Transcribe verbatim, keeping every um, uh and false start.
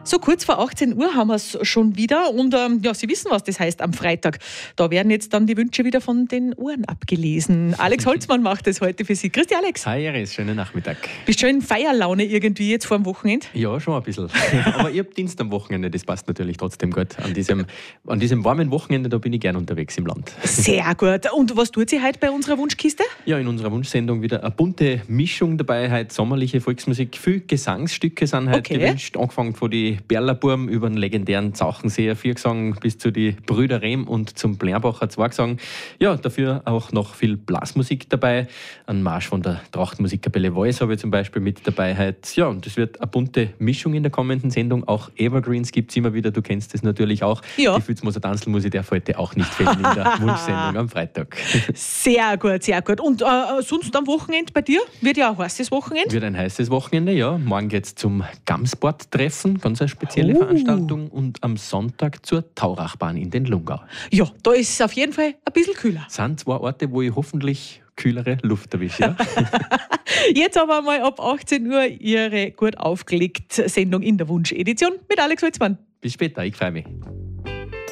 So kurz vor achtzehn Uhr haben wir es schon wieder und ähm, ja, Sie wissen, was das heißt am Freitag. Da werden jetzt dann die Wünsche wieder von den Ohren abgelesen. Alex Holzmann macht das heute für Sie. Grüß dich, Alex. Hi Iris, schönen Nachmittag. Bist schon in Feierlaune irgendwie jetzt vor dem Wochenende? Ja, schon ein bisschen. Aber ich habe Dienst am Wochenende, das passt natürlich trotzdem gut. An diesem, an diesem warmen Wochenende, da bin ich gern unterwegs im Land. Sehr gut. Und was tut sie heute bei unserer Wunschkiste? Ja, in unserer Wunschsendung wieder eine bunte Mischung dabei. Heute sommerliche Volksmusik. Viele Gesangsstücke sind heute Okay. gewünscht. Angefangen von die Berlerburm über den legendären Zauchenseher Viergesang bis zu die Brüder Rehm und zum Blerbacher Zweigesang. Ja, dafür auch noch viel Blasmusik dabei. Ein Marsch von der Trachtmusikkapelle Voice habe ich zum Beispiel mit dabei heute. Ja, und es wird eine bunte Mischung in der kommenden Sendung. Auch Evergreens gibt es immer wieder. Du kennst das natürlich auch. Ja. Die Fützmoser Tanzelmusik darf heute auch nicht fehlen in der Wunschsendung am Freitag. Sehr gut, sehr gut. Und äh, sonst am Wochenende bei dir? Wird ja ein heißes Wochenende. Wird ein heißes Wochenende, ja. Morgen geht es zum Gamsport-Treffen, ganz eine spezielle Oh. Veranstaltung. Und am Sonntag zur Taurachbahn in den Lungau. Ja, da ist es auf jeden Fall ein bisschen kühler. Das sind zwei Orte, wo ich hoffentlich kühlere Luft erwische. Ja? Jetzt aber mal ab achtzehn Uhr Ihre gut aufgelegt Sendung in der Wunschedition mit Alex Holzmann. Bis später, ich freue mich.